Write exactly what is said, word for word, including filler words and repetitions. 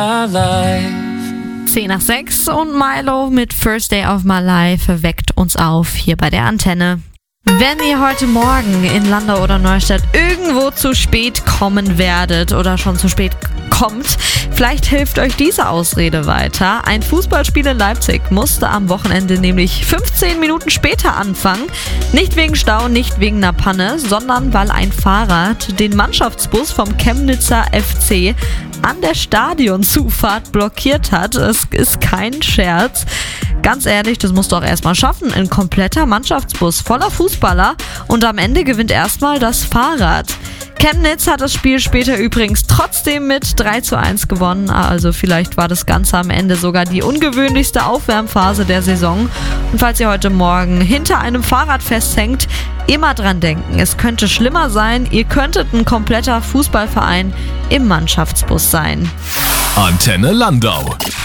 zehn nach sechs und Milo mit First Day of My Life weckt uns auf hier bei der Antenne. Wenn ihr heute Morgen in Landau oder Neustadt irgendwo zu spät kommen werdet oder schon zu spät kommt, vielleicht hilft euch diese Ausrede weiter. Ein Fußballspiel in Leipzig musste am Wochenende nämlich fünfzehn Minuten später anfangen. Nicht wegen Stau, nicht wegen einer Panne, sondern weil ein Fahrrad den Mannschaftsbus vom Chemnitzer F C an der Stadionzufahrt blockiert hat. Es ist kein Scherz. Ganz ehrlich, das musst du auch erstmal schaffen. Ein kompletter Mannschaftsbus voller Fußballer und am Ende gewinnt erstmal das Fahrrad. Chemnitz hat das Spiel später übrigens trotzdem mit drei zu eins gewonnen. Also vielleicht war das Ganze am Ende sogar die ungewöhnlichste Aufwärmphase der Saison. Und falls ihr heute Morgen hinter einem Fahrrad festhängt, immer dran denken, es könnte schlimmer sein. Ihr könntet ein kompletter Fußballverein im Mannschaftsbus sein. Antenne Landau.